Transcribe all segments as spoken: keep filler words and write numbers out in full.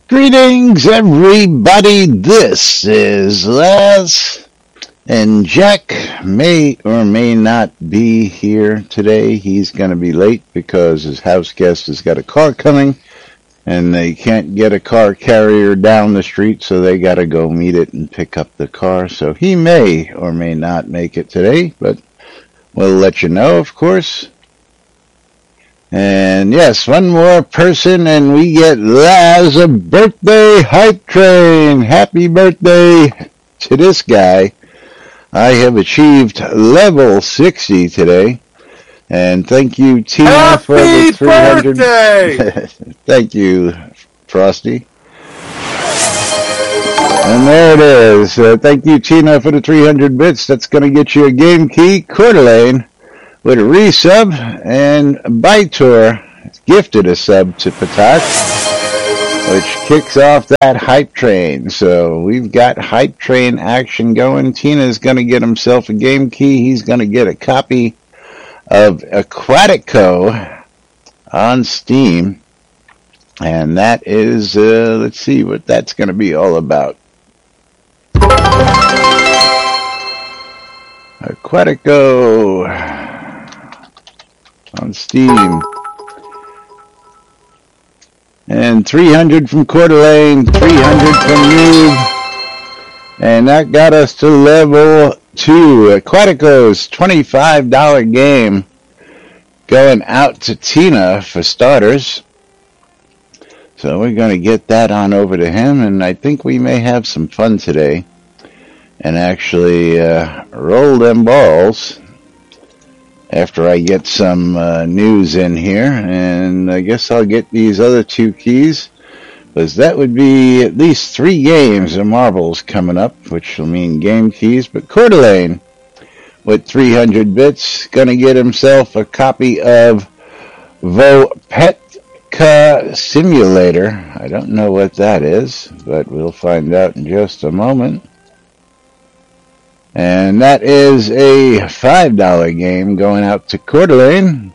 Greetings, everybody. This is Les, and Jack may or may not be here today. He's going to be late because his house guest has got a car coming, and they can't get a car carrier down the street, so they got to go meet it and pick up the car. So he may or may not make it today, but we'll let you know, of course. And yes, one more person, and we get Laz a birthday hype train. Happy birthday to this guy. I have achieved level sixty today. And thank you, Tina, Happy for the three hundred. birthday! Thank you, Frosty. And there it is. Uh, thank you, Tina, for the three hundred bits. That's going to get you a game key, Coeur d'Alene, with a resub, and Bytor gifted a sub to Patak, which kicks off that hype train. So we've got hype train action going. Tina's going to get himself a game key. He's going to get a copy of Aquatico on Steam. And that is, uh, let's see what that's going to be all about. Aquatico on Steam. And three hundred from Coeur d'Alene, three hundred from Noob. And that got us to level two. Aquatico's twenty-five dollars game going out to Tina for starters. So we're going to get that on over to him, and I think we may have some fun today and actually uh, roll them balls after I get some uh, news in here. And I guess I'll get these other two keys, because that would be at least three games of marbles coming up, which will mean game keys. But Coeur d'Alene, with three hundred bits, going to get himself a copy of Vopetka Simulator. I don't know what that is, but we'll find out in just a moment. And that is a five dollars game going out to Coeur d'Alene.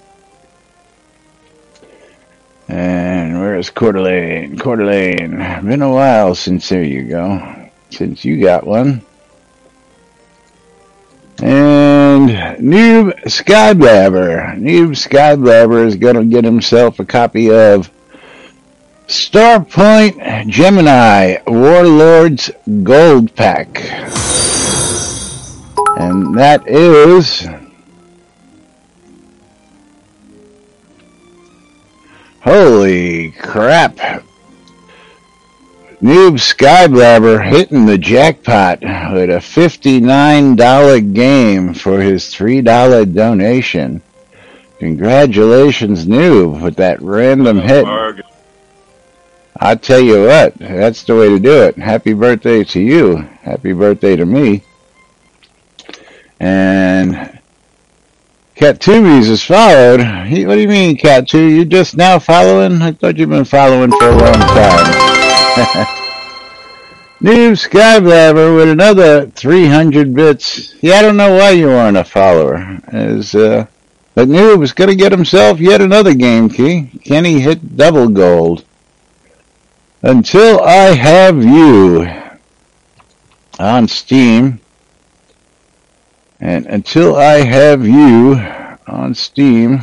And where's Coeur d'Alene? Coeur d'Alene. Been a while since, there you go, since you got one. And Noob Skyblabber. Noob Skyblabber is going to get himself a copy of Starpoint Gemini Warlords Gold Pack. And that is, holy crap, Noob Skyblabber hitting the jackpot with a fifty-nine dollars game for his three dollars donation. Congratulations, Noob, with that random hit. I tell you what, that's the way to do it. Happy birthday to you. Happy birthday to me. And Cat Tubies is followed. He, what do you mean, Cat Two? You just now following? I thought you've been following for a long time. Noob Skyblabber with another three hundred bits. Yeah, I don't know why you aren't a follower. As, uh, but Noob is going to get himself yet another game key. Can he hit double gold? Until I Have You on Steam. And Until I Have You on Steam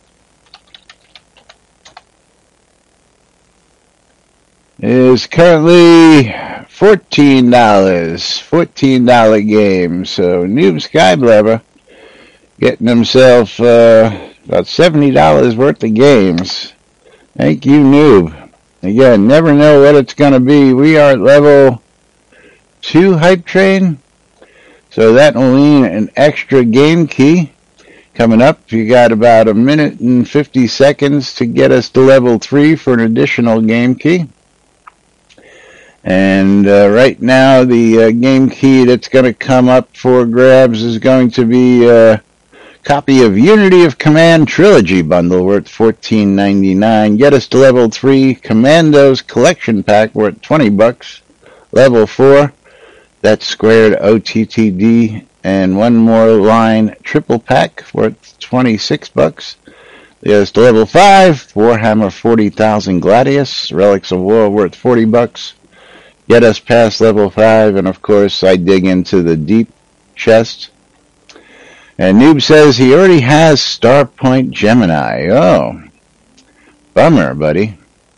is currently fourteen dollars. fourteen dollars game. So Noob Skyblabber getting himself uh, about seventy dollars worth of games. Thank you, Noob. Again, never know what it's going to be. We are at level two hype train. So that will mean an extra game key coming up. You got about a minute and fifty seconds to get us to level three for an additional game key. And uh, right now, the uh, game key that's going to come up for grabs is going to be a copy of Unity of Command Trilogy bundle worth fourteen ninety-nine. Get us to level three. Commandos Collection Pack worth twenty bucks. Level four. That's squared O T T D, and one more line triple pack worth twenty-six bucks. There's to level five, Warhammer forty thousand Gladius, Relics of War worth forty bucks. Get us past level five, and of course I dig into the deep chest. And Noob says he already has Starpoint Gemini. Oh, bummer, buddy.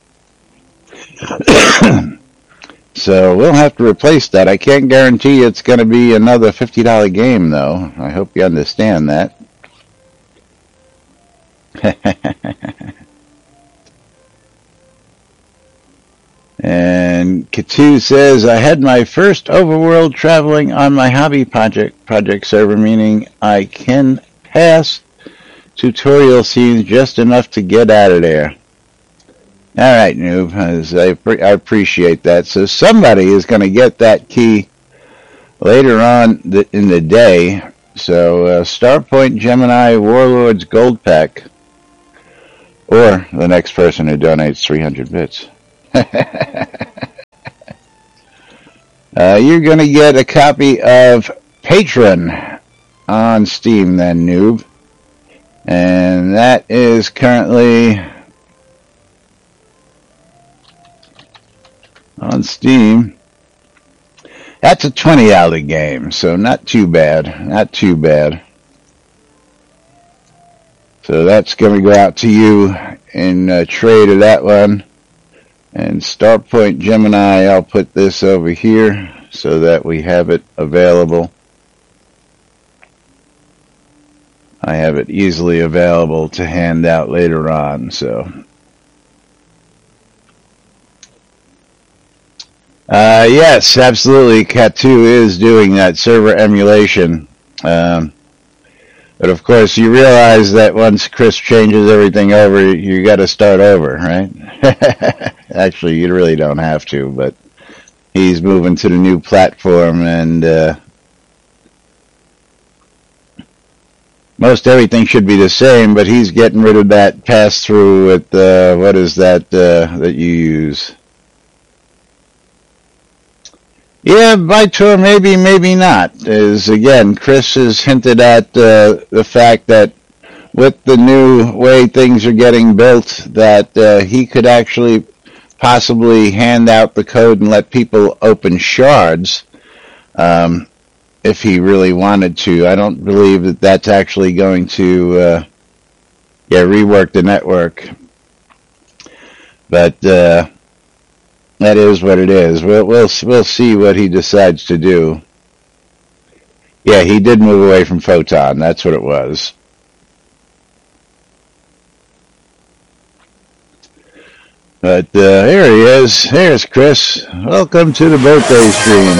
So we'll have to replace that. I can't guarantee it's going to be another fifty dollar game, though. I hope you understand that. And Katu says, I had my first overworld traveling on my hobby project project server, meaning I can pass tutorial scenes just enough to get out of there. All right, Noob, I, I appreciate that. So somebody is going to get that key later on in the day. So uh, Starpoint Gemini Warlords Gold Pack, or the next person who donates three hundred bits. uh, you're going to get a copy of Patron on Steam then, Noob. And that is currently on Steam. That's a twenty dollar game, so not too bad. Not too bad. So that's going to go out to you in uh, trade of that one. And Starpoint Gemini, I'll put this over here so that we have it available. I have it easily available to hand out later on, so. Uh, yes, absolutely. Cat two is doing that server emulation. Um, but of course, you realize that once Chris changes everything over, you got to start over, right? Actually, you really don't have to, but he's moving to the new platform, and uh, most everything should be the same, but he's getting rid of that pass-through with, uh, what is that uh, that you use? Yeah, Bytor, maybe, maybe not. Is again, Chris has hinted at uh, the fact that with the new way things are getting built, that uh, he could actually possibly hand out the code and let people open shards um, if he really wanted to. I don't believe that that's actually going to uh, yeah rework the network, but. Uh, That is what it is. We'll, we'll we'll see what he decides to do. Yeah, he did move away from Photon. That's what it was. But uh, here he is. Here's Chris. Welcome to the birthday stream.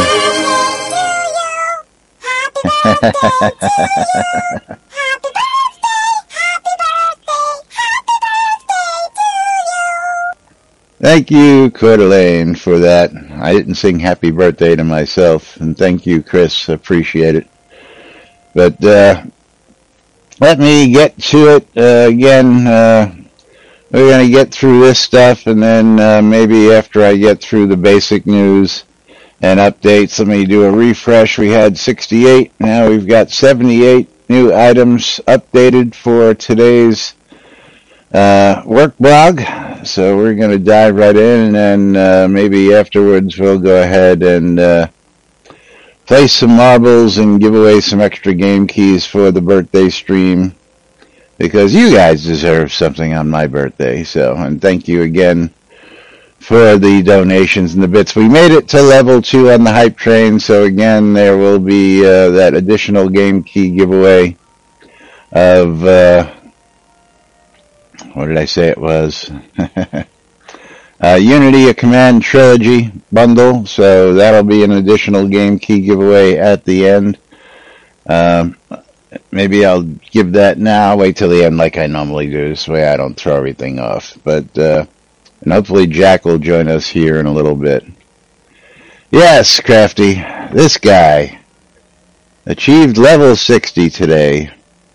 Thank you, Coeur d'Alene, for that. I didn't sing happy birthday to myself, and thank you, Chris. Appreciate it. But uh, let me get to it uh, again. Uh, we're going to get through this stuff, and then uh, maybe after I get through the basic news and updates, let me do a refresh. We had sixty-eight. Now we've got seventy-eight new items updated for today's uh, work blog. So we're going to dive right in, and uh, maybe afterwards we'll go ahead and uh, play some marbles and give away some extra game keys for the birthday stream, because you guys deserve something on my birthday. So, and thank you again for the donations and the bits. We made it to level two on the hype train, so again there will be uh, that additional game key giveaway of... Uh, What did I say it was? uh, Unity, a Command Trilogy bundle, so that'll be an additional game key giveaway at the end. Um, maybe I'll give that now, wait till the end like I normally do, this way I don't throw everything off. But, uh, and hopefully Jack will join us here in a little bit. Yes, Crafty, this guy achieved level sixty today.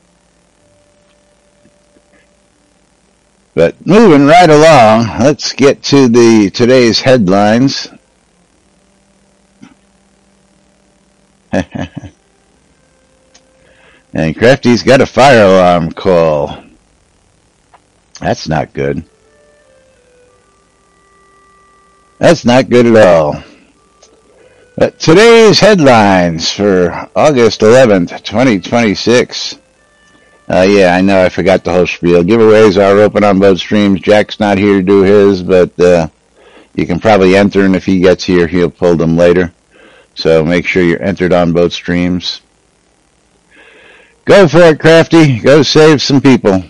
But moving right along, let's get to the today's headlines. And Crafty's got a fire alarm call. That's not good. That's not good at all. But today's headlines for August eleventh, twenty twenty-six. Uh, yeah, I know I forgot the whole spiel. Giveaways are open on both streams. Jack's not here to do his, but uh, you can probably enter, and if he gets here, he'll pull them later. So make sure you're entered on both streams. Go for it, Crafty. Go save some people.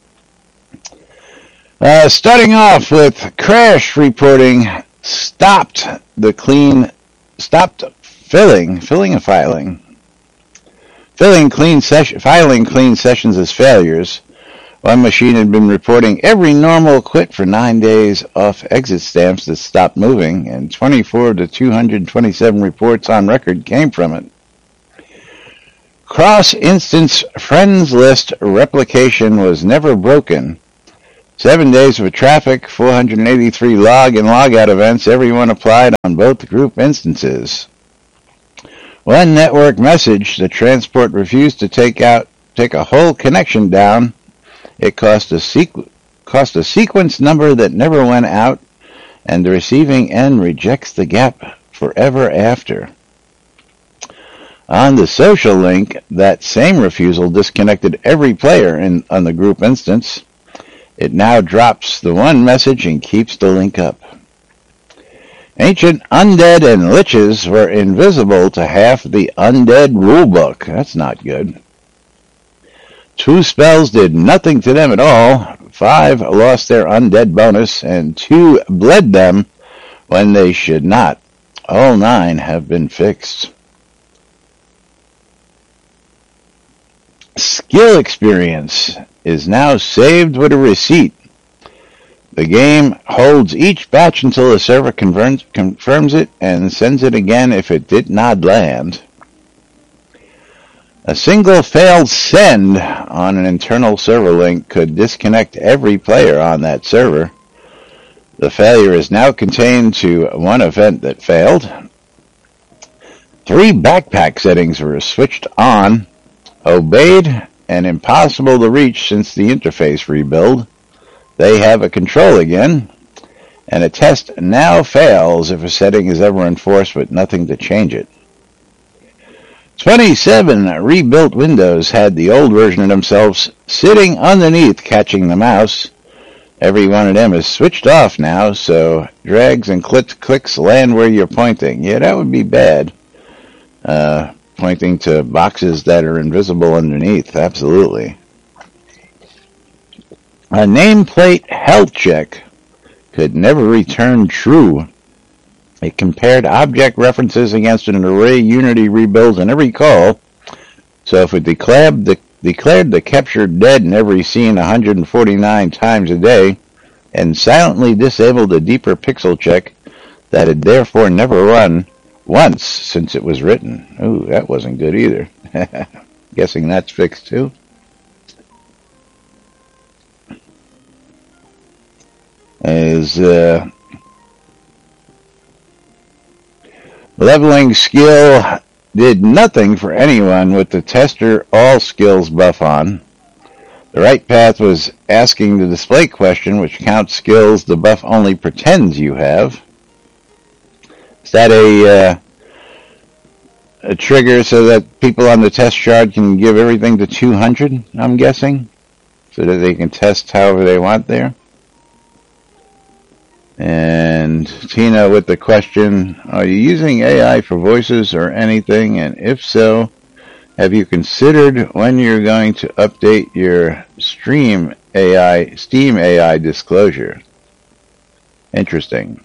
Uh, starting off with Crash reporting stopped the clean, stopped filling, filling and filing. Filling clean session, filing clean sessions as failures. One machine had been reporting every normal quit for nine days off exit stamps that stopped moving, and twenty-four of the two hundred twenty-seven reports on record came from it. Cross-instance friends list replication was never broken. Seven days of traffic, four hundred eighty-three log and logout events, everyone applied on both group instances. One network message, the transport refused to take out take a whole connection down. It cost a, sequ- cost a sequence number that never went out, and the receiving end rejects the gap forever after. On the social link, that same refusal disconnected every player in, on the group instance. It now drops the one message and keeps the link up. Ancient undead and liches were invisible to half the undead rulebook. That's not good. Two spells did nothing to them at all. Five lost their undead bonus, and two bled them when they should not. All nine have been fixed. Skill experience is now saved with a receipt. The game holds each batch until the server confirms, confirms it and sends it again if it did not land. A single failed send on an internal server link could disconnect every player on that server. The failure is now contained to one event that failed. Three backpack settings were switched on, obeyed, and impossible to reach since the interface rebuild. They have a control again, and a test now fails if a setting is ever enforced with nothing to change it. twenty-seven rebuilt Windows had the old version of themselves sitting underneath catching the mouse. Every one of them is switched off now, so drags and click, clicks land where you're pointing. Yeah, that would be bad. Uh, pointing to boxes that are invisible underneath, absolutely. A nameplate health check could never return true. It compared object references against an array Unity rebuild in every call, so if it declared the, declared the captured dead in every scene one hundred forty-nine times a day, and silently disabled a deeper pixel check that had therefore never run once since it was written. Ooh, that wasn't good either. Guessing that's fixed too. Is uh, leveling skill did nothing for anyone with the tester all skills buff on. The right path was asking the display question, which counts skills the buff only pretends you have. Is that a uh, a trigger so that people on the test shard can give everything to two hundred, I'm guessing? So that they can test however they want there? And Tina with the question, are you using A I for voices or anything? And if so, have you considered when you're going to update your stream A I, Steam A I disclosure? Interesting.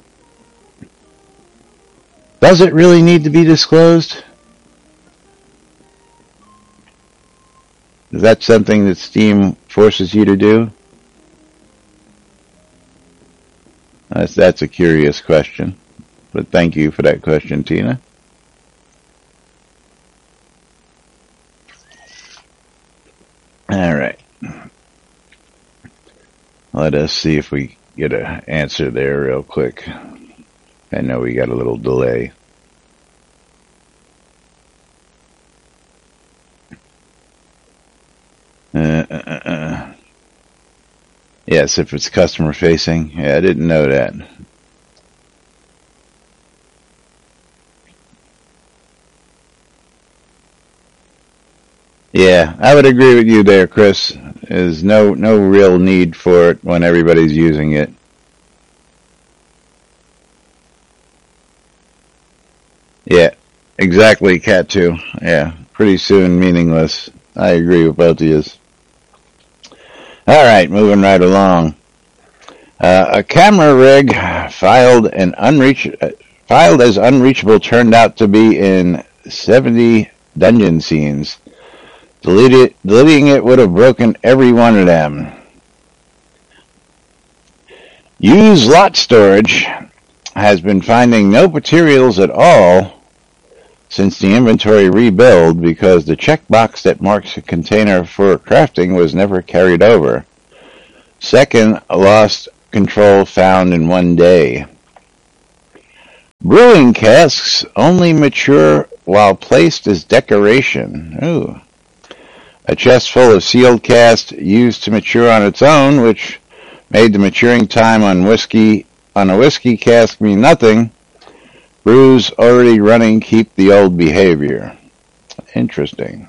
Does it really need to be disclosed? Is that something that Steam forces you to do? That's, that's a curious question, but thank you for that question, Tina. All right. Let us see if we get an answer there real quick. I know we got a little delay. Uh, uh, uh. Yes, if it's customer facing. Yeah, I didn't know that. Yeah, I would agree with you there, Chris. There's no no real need for it when everybody's using it. Yeah, exactly, Cat two. Yeah, pretty soon meaningless. I agree with both of you. All right, moving right along. Uh, a camera rig filed an unreach filed as unreachable turned out to be in seventy dungeon scenes. Delete deleting it would have broken every one of them. Use lot storage has been finding no materials at all since the inventory rebuild because the checkbox that marks a container for crafting was never carried over. Second, lost control found in one day. Brewing casks only mature while placed as decoration. Ooh. A chest full of sealed cask used to mature on its own, which made the maturing time on whiskey on a whiskey cask mean nothing. Brews already running keep the old behavior. Interesting.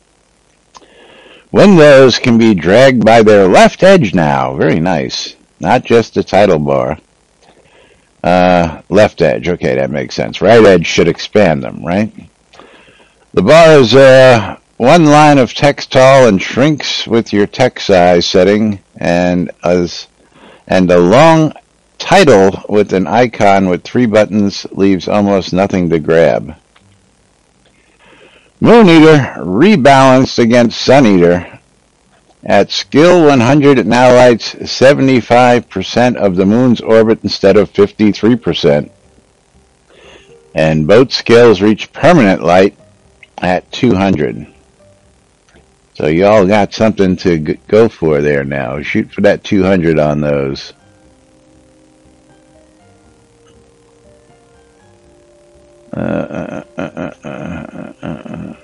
Windows can be dragged by their left edge now. Very nice. Not just the title bar. Uh, left edge. Okay, that makes sense. Right edge should expand them, right? The bar is uh, one line of text tall and shrinks with your text size setting, and as and a long title with an icon with three buttons leaves almost nothing to grab. Moon Eater rebalanced against Sun Eater. At skill one hundred, it now lights seventy-five percent of the moon's orbit instead of fifty-three percent. And both skills reach permanent light at two hundred. So y'all got something to go for there now. Shoot for that two hundred on those. Uh, uh, uh, uh, uh, uh.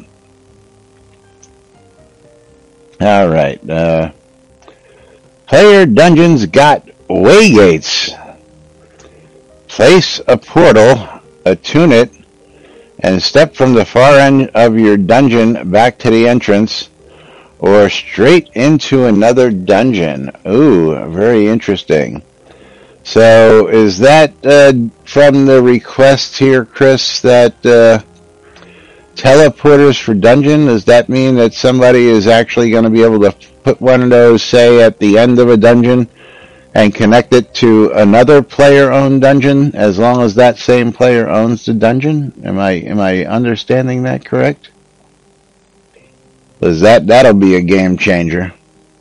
All right. Uh, player dungeons got waygates. Place a portal, attune it, and step from the far end of your dungeon back to the entrance or straight into another dungeon. Ooh, very interesting. So is that uh, from the request here, Chris, that uh, teleporters for dungeon? Does that mean that somebody is actually going to be able to put one of those, say, at the end of a dungeon and connect it to another player-owned dungeon as long as that same player owns the dungeon? Am I am I understanding that correct? Because that, that'll be a game changer.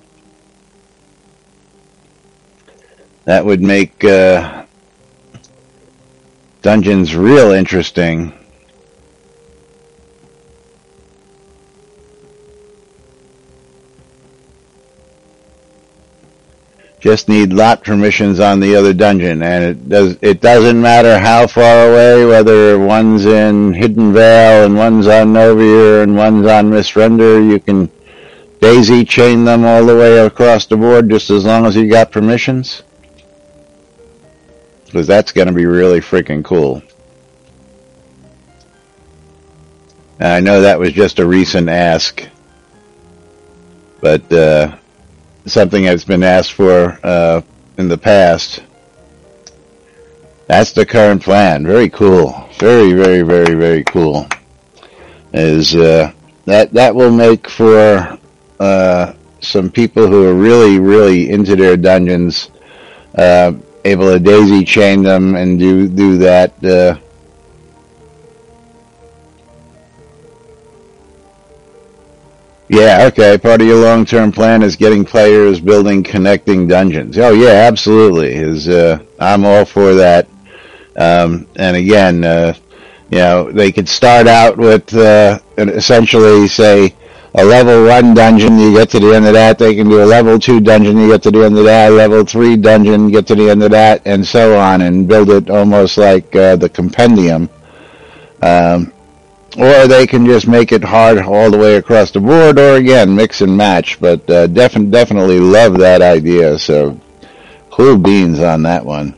That would make uh, dungeons real interesting. Just need lot permissions on the other dungeon, and it does. It doesn't matter how far away, whether one's in Hidden Vale and one's on Novier and one's on Misrender. You can daisy chain them all the way across the board, just as long as you got permissions. Because that's going to be really freaking cool. And I know that was just a recent ask, but uh, something that's been asked for uh, in the past. That's the current plan. Very cool. Very, very, very, very cool. Is uh, that that will make for uh, some people who are really, really into their dungeons. Uh, able to daisy chain them and do do that. Uh, yeah, okay. Part of your long-term plan is getting players building connecting dungeons. Oh yeah, absolutely. Is uh, I'm all for that. Um, and again, uh, you know, they could start out with uh, essentially say a level one dungeon, you get to the end of that, they can do a level two dungeon, you get to the end of that, level three dungeon, get to the end of that, and so on, and build it almost like uh, the compendium. Um, or they can just make it hard all the way across the board, or again, mix and match. But uh, def- definitely love that idea. So cool beans on that one.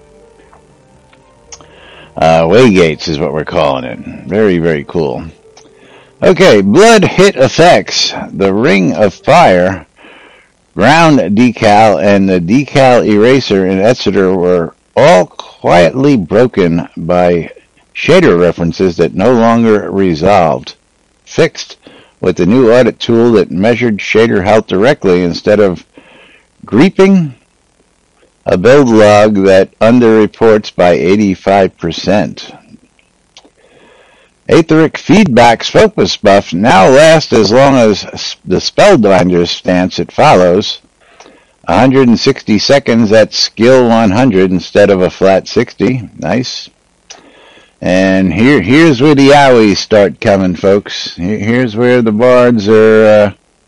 Uh, Waygates is what we're calling it. Very, very cool. Okay, blood hit effects. The Ring of Fire, ground decal, and the decal eraser in Exeter were all quietly broken by shader references that no longer resolved. Fixed with the new audit tool that measured shader health directly instead of greeping a build log that underreports by eighty-five percent. Aetheric Feedback's focus buff now lasts as long as the Spellbinder's stance it follows. one hundred sixty seconds at skill one hundred instead of a flat sixty. Nice. And here, here's where the owies start coming, folks. Here's where the bards are... Uh,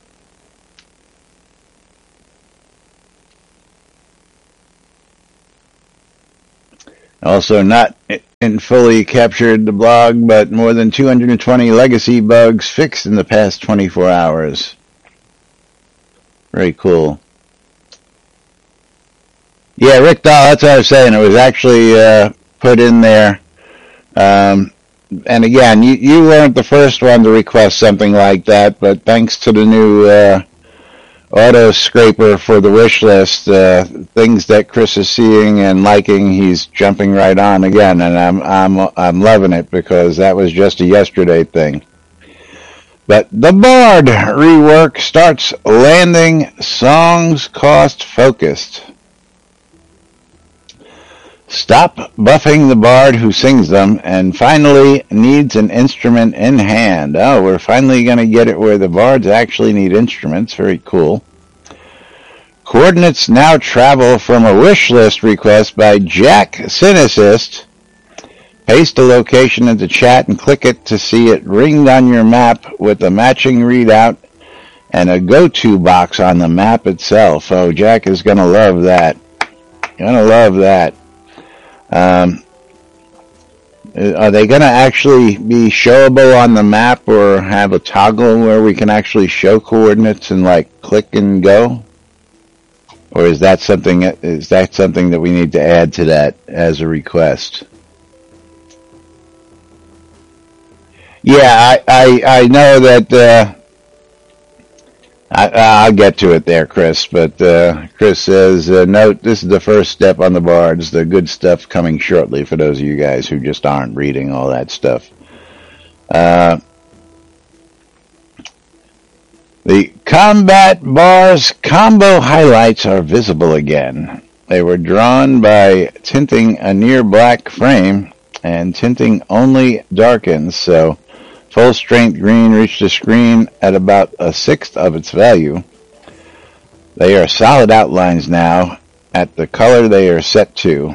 also not in fully captured the blog, but more than two hundred twenty legacy bugs fixed in the past twenty-four hours. Very cool. Yeah, Rick Dahl, that's what I was saying. It was actually uh, put in there. Um, and again, you, you weren't the first one to request something like that, but thanks to the new uh, auto scraper for the wish list, uh, things that Chris is seeing and liking, he's jumping right on again, and I'm I'm I'm loving it because that was just a yesterday thing. But the Bard rework starts landing songs cost focused. Stop buffing the Bard who sings them and finally needs an instrument in hand. Oh, we're finally going to get it where the Bards actually need instruments. Very cool. Coordinates now travel from a wish list request by Jack Cynicist. Paste the location into chat and click it to see it ringed on your map with a matching readout and a go-to box on the map itself. Oh, Jack is going to love that. Going to love that. Um, are they going to actually be showable on the map or have a toggle where we can actually show coordinates and like click and go? Or is that something is that something that we need to add to that as a request? Yeah, I I, I know that uh, I, I'll get to it there, Chris. But uh, Chris says, uh, note, this is the first step on the Bards. The good stuff coming shortly for those of you guys who just aren't reading all that stuff. Uh, the Combat Bars combo highlights are visible again. They were drawn by tinting a near black frame, and tinting only darkens, so full strength green reached the screen at about a sixth of its value. They are solid outlines now at the color they are set to.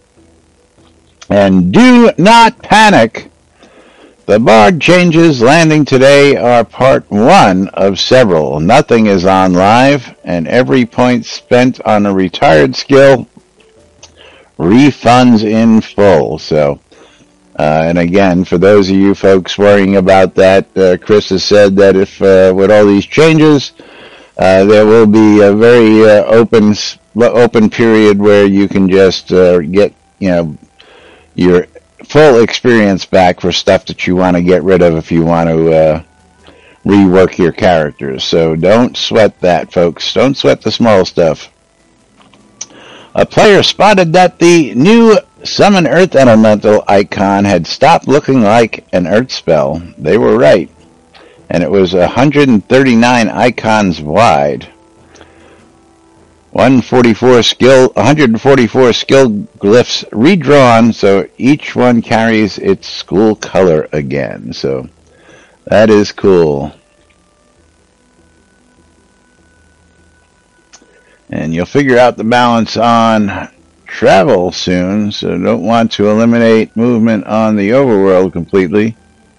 And do not panic! The Bard changes landing today are part one of several. Nothing is on live, and every point spent on a retired skill refunds in full. So, uh, and again, for those of you folks worrying about that, uh, Chris has said that if uh, with all these changes, uh, there will be a very uh, open open period where you can just uh, get, you know, your full experience back for stuff that you want to get rid of if you want to uh, rework your characters. So don't sweat that, folks. Don't sweat the small stuff. A player spotted that the new Summon Earth Elemental icon had stopped looking like an Earth spell. They were right. And it was one hundred thirty-nine icons wide. one forty-four skill, one hundred forty-four skill glyphs redrawn, so each one carries its school color again. So that is cool. And you'll figure out the balance on travel soon, so don't want to eliminate movement on the overworld completely.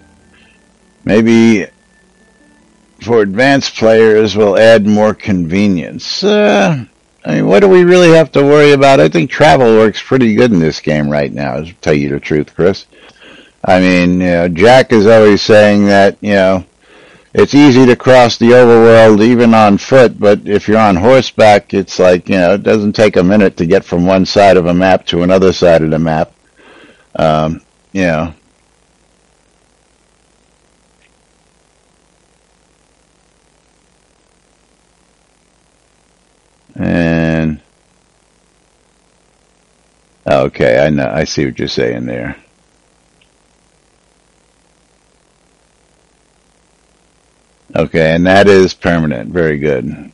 Maybe for advanced players we'll add more convenience. Uh, I mean, what do we really have to worry about? I think travel works pretty good in this game right now, to tell you the truth, Chris. I mean, you know, Jack is always saying that, you know, it's easy to cross the overworld even on foot, but if you're on horseback, it's like, you know, it doesn't take a minute to get from one side of a map to another side of the map. Um, you know. And okay, I know, I see what you're saying there. Okay, and that is permanent. Very good.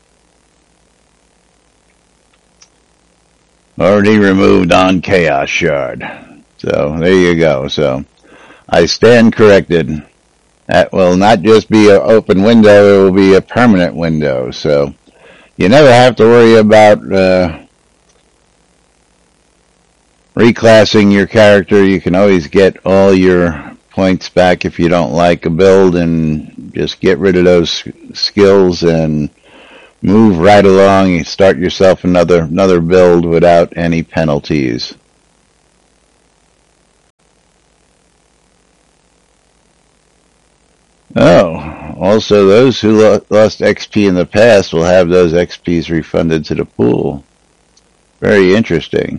Already removed on Chaos Shard. So there you go. So I stand corrected. That will not just be an open window, it will be a permanent window. So you never have to worry about uh, reclassing your character. You can always get all your points back if you don't like a build, and just get rid of those skills and move right along. You start yourself another another build without any penalties. Oh, also those who lo lost X P in the past will have those X Ps refunded to the pool. Very interesting.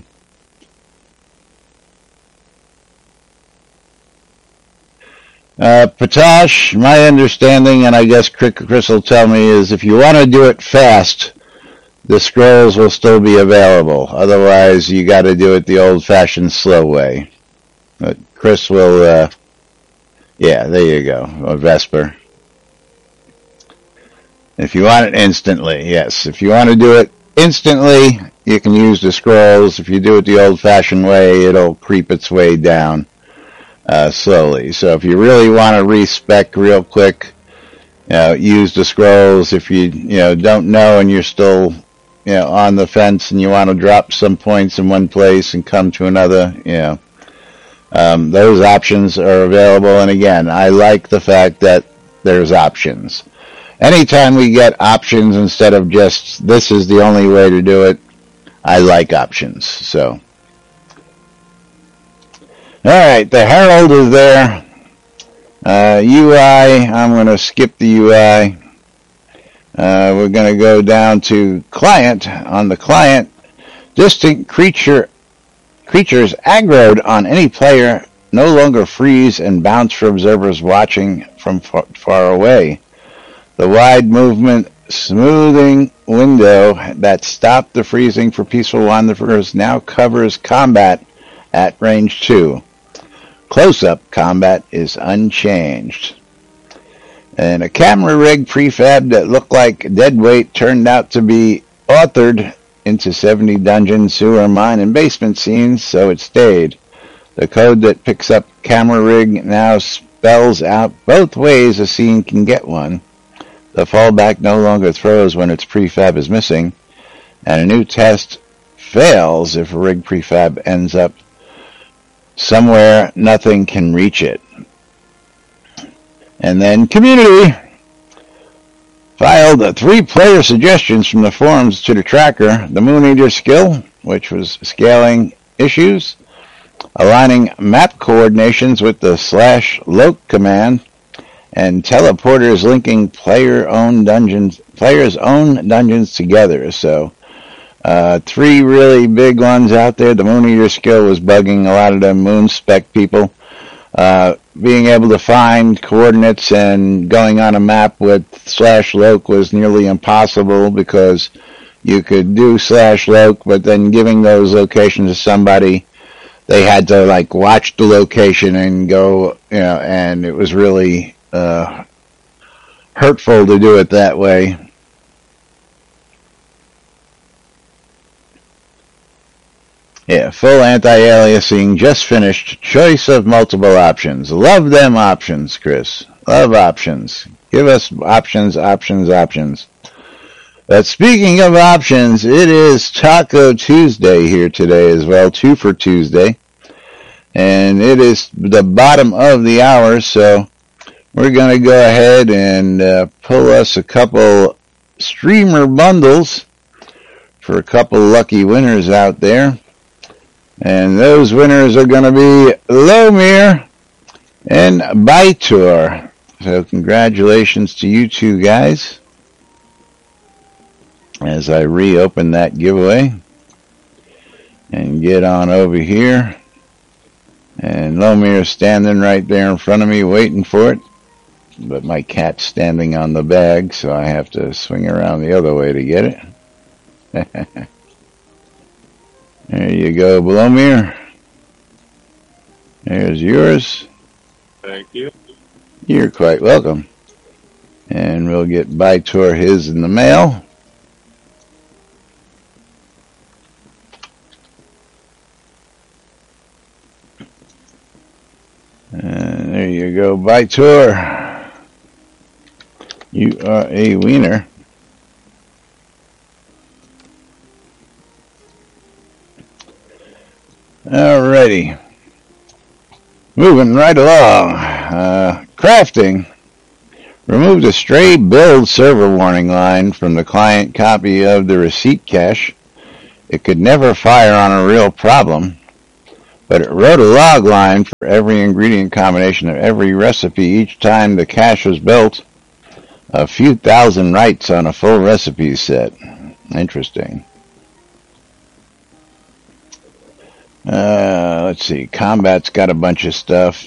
Uh, Patosh, my understanding, and I guess Chris will tell me, is if you want to do it fast, the scrolls will still be available. Otherwise, you got to do it the old-fashioned slow way. But Chris will, uh, yeah, there you go, a Vesper. If you want it instantly, yes. If you want to do it instantly, you can use the scrolls. If you do it the old-fashioned way, it'll creep its way down. Uh, slowly. So if you really want to respec real quick, you know, use the scrolls. If you you know don't know and you're still you know on the fence and you want to drop some points in one place and come to another, you know, um, those options are available. And again, I like the fact that there's options. Anytime we get options instead of just this is the only way to do it, I like options. So. All right, the Herald is there. Uh, U I, I'm going to skip the U I. Uh, we're going to go down to Client. On the Client, distant creature creatures aggroed on any player no longer freeze and bounce for observers watching from far, far away. The wide movement smoothing window that stopped the freezing for peaceful wanderers now covers combat at range two. Close-up combat is unchanged. And a camera rig prefab that looked like deadweight turned out to be authored into seventy dungeon, sewer, mine, and basement scenes, so it stayed. The code that picks up camera rig now spells out both ways a scene can get one. The fallback no longer throws when its prefab is missing, and a new test fails if a rig prefab ends up somewhere nothing can reach it. And then community filed three player suggestions from the forums to the tracker. The Moon Eater skill, which was scaling issues, aligning map coordinations with the slash loc command, and teleporters linking player owned dungeons players own dungeons together. So Uh, three really big ones out there. The Moon Eater skill was bugging a lot of the Moon spec people. Uh, being able to find coordinates and going on a map with slash loc was nearly impossible because you could do slash loc, but then giving those locations to somebody, they had to like watch the location and go, you know, and it was really uh, hurtful to do it that way. Yeah, full anti-aliasing, just finished, choice of multiple options. Love them options, Chris. Love options. Give us options, options, options. But speaking of options, it is Taco Tuesday here today as well, two for Tuesday. And it is the bottom of the hour, so we're going to go ahead and uh, pull us a couple streamer bundles for a couple lucky winners out there. And those winners are going to be Lomir, and Bytor. So congratulations to you two guys. As I reopen that giveaway and get on over here. And Lomir's standing right there in front of me waiting for it. But my cat's standing on the bag, so I have to swing around the other way to get it. There you go, Blomir. There's yours. Thank you. You're quite welcome. And we'll get Bytor his in the mail. And there you go, Bytor. You are a wiener. Alrighty. Moving right along. Uh, crafting. Removed a stray build server warning line from the client copy of the receipt cache. It could never fire on a real problem, but it wrote a log line for every ingredient combination of every recipe each time the cache was built. A few thousand writes on a full recipe set. Interesting. Uh, let's see. Combat's got a bunch of stuff.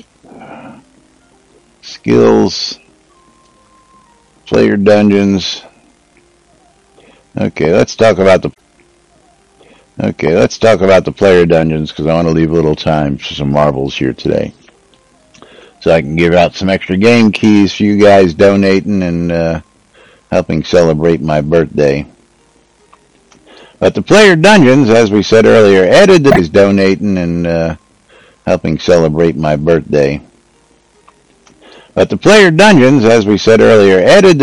Skills. Player dungeons. Okay, let's talk about the. Okay, let's talk about the player dungeons because I want to leave a little time for some marbles here today. So I can give out some extra game keys for you guys donating and uh, helping celebrate my birthday. But the player dungeons, as we said earlier, added that is donating and uh, helping celebrate my birthday. But the player dungeons, as we said earlier, added